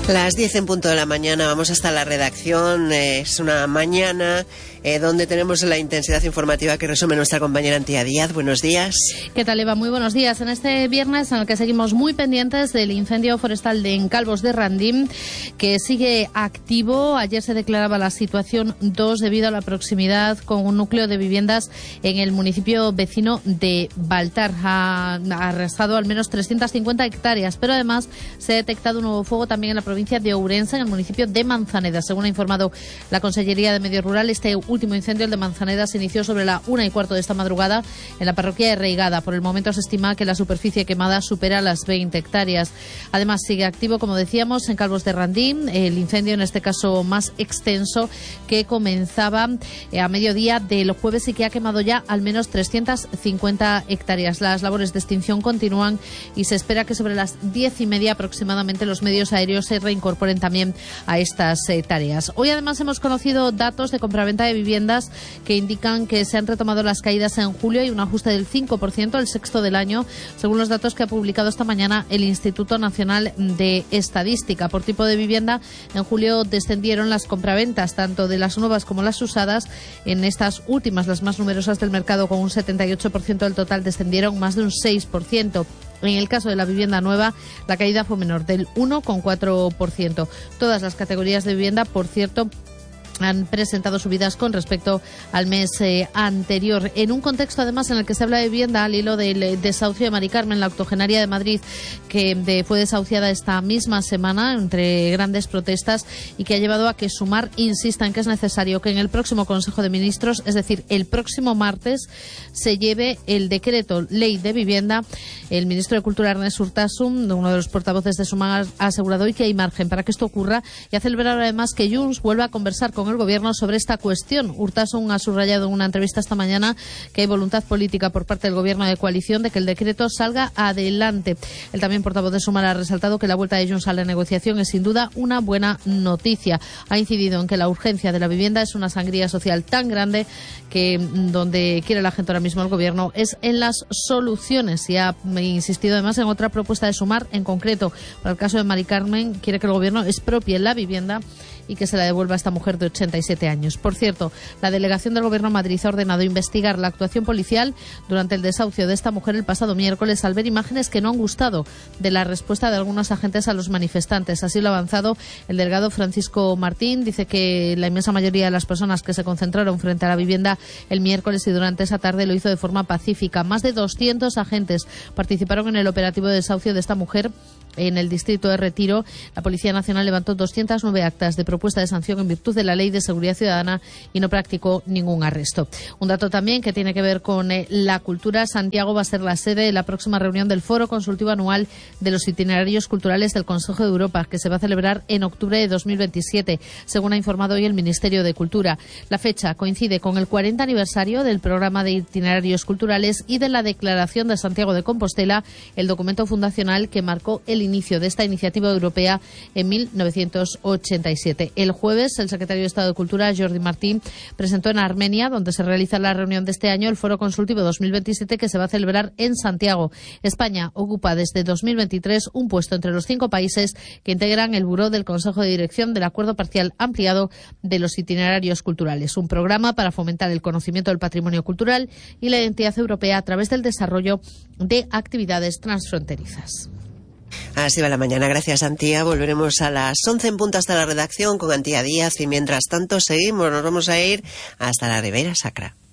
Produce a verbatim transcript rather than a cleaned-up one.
Las diez en punto de la mañana, vamos hasta la redacción. Es una mañana eh, donde tenemos la intensidad informativa que resume nuestra compañera Antía Díaz. Buenos días. ¿Qué tal, Eva? Muy buenos días. En este viernes en el que seguimos muy pendientes del incendio forestal de en Calvos de Randín, que sigue activo. Ayer se declaraba la situación dos debido a la proximidad con un núcleo de viviendas en el municipio vecino de Baltar. Ha arrasado al menos trescientas cincuenta hectáreas, pero además se ha detectado un nuevo fuego también en la provincia de Ourense, en el municipio de Manzaneda. Según ha informado la Consellería de Medio Rural, este último incendio, el de Manzaneda, se inició sobre la una y cuarto de esta madrugada en la parroquia de Reigada. Por el momento se estima que la superficie quemada supera las veinte hectáreas. Además, sigue activo, como decíamos, en Calvos de Randín, el incendio, en este caso más extenso, que comenzaba a mediodía del jueves y que ha quemado ya al menos trescientas cincuenta hectáreas. Las labores de extinción continúan y se espera que sobre las diez y media aproximadamente los medios aéreos se reincorporen también a estas eh, tareas. Hoy además hemos conocido datos de compraventa de viviendas que indican que se han retomado las caídas en julio y un ajuste del cinco por ciento, el sexto del año, según los datos que ha publicado esta mañana el Instituto Nacional de Estadística. Por tipo de vivienda, en julio descendieron las compraventas, tanto de las nuevas como las usadas. En estas últimas, las más numerosas del mercado, con un setenta y ocho por ciento del total, descendieron más de un seis por ciento. En el caso de la vivienda nueva, la caída fue menor, del uno coma cuatro por ciento. Todas las categorías de vivienda, por cierto, han presentado subidas con respecto al mes eh, anterior, en un contexto además en el que se habla de vivienda al hilo del desahucio de Mari Carmen, la octogenaria de Madrid, que de, fue desahuciada esta misma semana entre grandes protestas y que ha llevado a que Sumar insista en que es necesario que en el próximo Consejo de Ministros, es decir, el próximo martes, se lleve el decreto ley de vivienda. El ministro de Cultura, Ernest Urtasun, uno de los portavoces de Sumar, ha asegurado hoy que hay margen para que esto ocurra y ha celebrado además que Junts vuelva a conversar con el Gobierno sobre esta cuestión. Urtasun ha subrayado en una entrevista esta mañana que hay voluntad política por parte del Gobierno de coalición de que el decreto salga adelante. El también portavoz de Sumar ha resaltado que la vuelta de Junts a la negociación es sin duda una buena noticia. Ha incidido en que la urgencia de la vivienda es una sangría social tan grande que donde quiere la gente ahora mismo el Gobierno es en las soluciones, y ha insistido además en otra propuesta de Sumar, en concreto para el caso de Mari Carmen. Quiere que el Gobierno expropie la vivienda y que se la devuelva a esta mujer de ochenta y siete años. Por cierto, la delegación del Gobierno de Madrid ha ordenado investigar la actuación policial durante el desahucio de esta mujer el pasado miércoles, al ver imágenes que no han gustado de la respuesta de algunos agentes a los manifestantes. Así lo ha avanzado el delegado Francisco Martín. Dice que la inmensa mayoría de las personas que se concentraron frente a la vivienda el miércoles y durante esa tarde lo hizo de forma pacífica. Más de doscientos agentes participaron en el operativo de desahucio de esta mujer en el distrito de Retiro. La Policía Nacional levantó doscientas nueve actas de propuesta de sanción en virtud de la Ley de Seguridad Ciudadana y no practicó ningún arresto. Un dato también que tiene que ver con eh, la cultura. Santiago va a ser la sede de la próxima reunión del Foro Consultivo Anual de los Itinerarios Culturales del Consejo de Europa, que se va a celebrar en octubre de dos mil veintisiete, según ha informado hoy el Ministerio de Cultura. La fecha coincide con el cuarenta aniversario del programa de itinerarios culturales y de la Declaración de Santiago de Compostela, el documento fundacional que marcó el inicio de esta iniciativa europea en mil novecientos ochenta y siete. El jueves, el secretario de Estado de Cultura, Jordi Martín, presentó en Armenia, donde se realiza la reunión de este año, el Foro Consultivo dos mil veintisiete, que se va a celebrar en Santiago. España ocupa desde dos mil veintitrés un puesto entre los cinco países que integran el Buró del Consejo de Dirección del Acuerdo Parcial Ampliado de los Itinerarios Culturales, un programa para fomentar el conocimiento del patrimonio cultural y la identidad europea a través del desarrollo de actividades transfronterizas. Así va la mañana. Gracias, Antía. Volveremos a las once en punto hasta la redacción con Antía Díaz y mientras tanto seguimos. Nos vamos a ir hasta la Ribera Sacra.